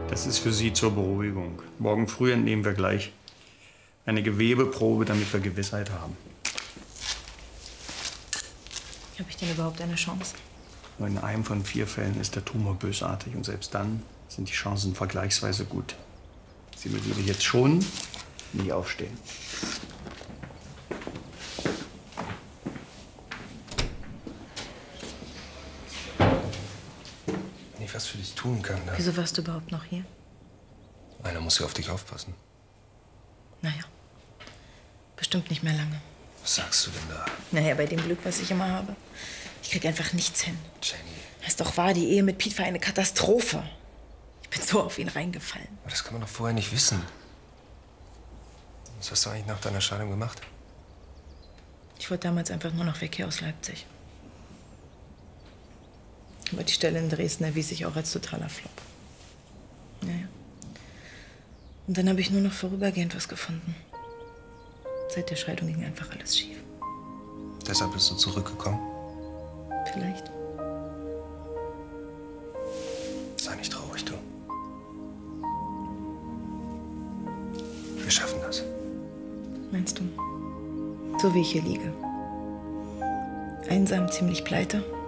Das ist für Sie zur Beruhigung. Morgen früh entnehmen wir gleich eine Gewebeprobe, damit wir Gewissheit haben. Habe ich denn überhaupt eine Chance? Nur in einem von 4 Fällen ist der Tumor bösartig und selbst dann sind die Chancen vergleichsweise gut. Sie müssen sich jetzt schonen, nie aufstehen. Wenn ich was für dich tun kann, dann... Wieso warst du überhaupt noch hier? Einer muss ja auf dich aufpassen. Naja, bestimmt nicht mehr lange. Was sagst du denn da? Naja, bei dem Glück, was ich immer habe. Ich krieg einfach nichts hin. Jenny. Ist doch wahr, die Ehe mit Piet war eine Katastrophe. Ich bin so auf ihn reingefallen. Aber das kann man doch vorher nicht wissen. Was hast du eigentlich nach deiner Scheidung gemacht? Ich wollte damals einfach nur noch weg hier aus Leipzig. Aber die Stelle in Dresden erwies sich auch als totaler Flop. Naja. Und dann habe ich nur noch vorübergehend was gefunden. Seit der Scheidung ging einfach alles schief. Deshalb bist du zurückgekommen? Vielleicht. Sei nicht traurig, du. Wir schaffen das. Meinst du? So wie ich hier liege. Einsam, ziemlich pleite.